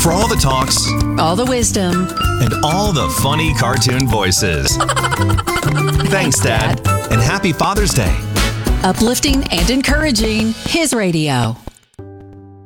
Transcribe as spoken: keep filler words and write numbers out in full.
For all the talks, all the wisdom, and all the funny cartoon voices. Thanks, Dad, and happy Father's Day. Uplifting and encouraging His Radio.